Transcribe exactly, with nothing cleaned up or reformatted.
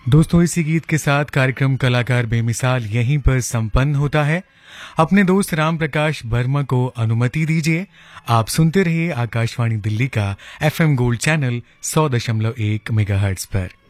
दोस्तों, इसी गीत के साथ कार्यक्रम कलाकार बेमिसाल यहीं पर संपन्न होता है। अपने दोस्त राम प्रकाश वर्मा को अनुमति दीजिए। आप सुनते रहिए आकाशवाणी दिल्ली का एफएम गोल्ड चैनल सौ दशमलव एक मेगाहर्ट्ज पर।